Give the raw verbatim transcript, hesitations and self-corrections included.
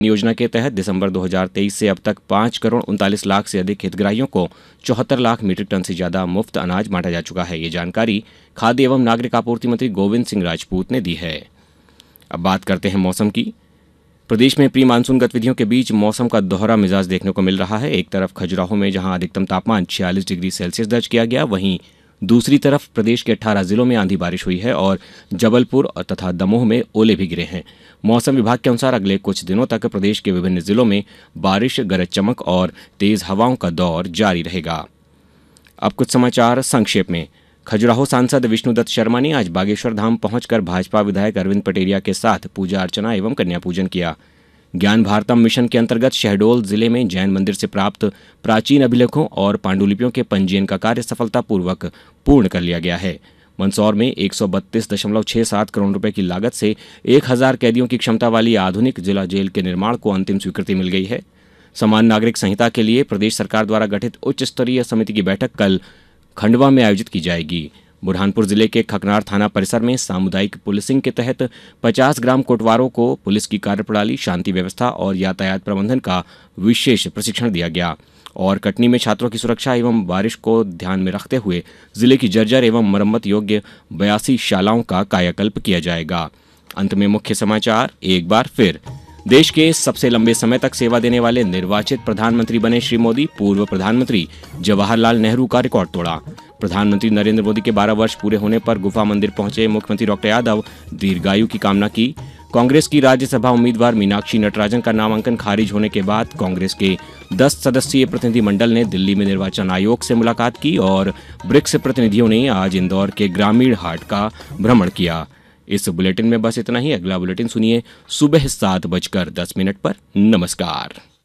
योजना के तहत दिसंबर दो हज़ार तेईस से अब तक पाँच करोड़ उनतालीस लाख से अधिक हितग्राहियों को चौहत्तर लाख मीट्रिक टन से ज्यादा मुफ्त अनाज बांटा जा चुका है। ये जानकारी खाद्य एवं नागरिक आपूर्ति मंत्री गोविंद सिंह राजपूत ने दी है। अब बात करते हैं मौसम की। प्रदेश में प्री मानसून गतिविधियों के बीच मौसम का दोहरा मिजाज देखने को मिल रहा है। एक तरफ खजुराहो में जहां अधिकतम तापमान छियालीस डिग्री सेल्सियस दर्ज किया गया, वहीं दूसरी तरफ प्रदेश के अठारह जिलों में आंधी बारिश हुई है और जबलपुर तथा दमोह में ओले भी गिरे हैं। मौसम विभाग के अनुसार अगले कुछ दिनों तक प्रदेश के विभिन्न जिलों में बारिश, गरज चमक और तेज हवाओं का दौर जारी रहेगा। अब कुछ समाचार संक्षेप में। खजुराहो सांसद विष्णुदत्त शर्मा ने आज बागेश्वर धाम पहुंचकर भाजपा विधायक अरविंद पटेरिया के साथ पूजा अर्चना एवं कन्या पूजन किया। ज्ञान भारतम मिशन के अंतर्गत शहडोल जिले में जैन मंदिर से प्राप्त प्राचीन अभिलेखों और पांडुलिपियों के पंजीयन का कार्य सफलतापूर्वक पूर्ण कर लिया गया है। मंदसौर में एक सौ बत्तीस दशमलव छह सात करोड़ रुपए की लागत से एक हजार कैदियों की क्षमता वाली आधुनिक जिला जेल के निर्माण को अंतिम स्वीकृति मिल गई है। समान नागरिक संहिता के लिए प्रदेश सरकार द्वारा गठित उच्च स्तरीय समिति की बैठक कल खंडवा में आयोजित की जाएगी। बुरहानपुर जिले के खकनार थाना परिसर में सामुदायिक पुलिसिंग के तहत पचास ग्राम कोटवारों को पुलिस की कार्यप्रणाली, शांति व्यवस्था और यातायात प्रबंधन का विशेष प्रशिक्षण दिया गया। और कटनी में छात्रों की सुरक्षा एवं बारिश को ध्यान में रखते हुए जिले की जर्जर एवं मरम्मत योग्य बयासी शालाओं का कायाकल्प किया जाएगा। अंत में मुख्य समाचार एक बार फिर। देश के सबसे लंबे समय तक सेवा देने वाले निर्वाचित प्रधानमंत्री बने श्री मोदी। पूर्व प्रधानमंत्री जवाहरलाल नेहरू का रिकॉर्ड तोड़ा। प्रधानमंत्री नरेंद्र मोदी के बारह वर्ष पूरे होने पर गुफा मंदिर पहुंचे मुख्यमंत्री डॉक्टर यादव, दीर्घायु की कामना की। कांग्रेस की राज्यसभा उम्मीदवार मीनाक्षी नटराजन का नामांकन खारिज होने के बाद कांग्रेस के दस सदस्यीय प्रतिनिधिमंडल ने दिल्ली में निर्वाचन आयोग से मुलाकात की और ब्रिक्स प्रतिनिधियों ने आज इंदौर के ग्रामीण हाट का भ्रमण किया। इस बुलेटिन में बस इतना ही। अगला बुलेटिन सुनिए सुबह सात बजकर दस मिनट पर। नमस्कार।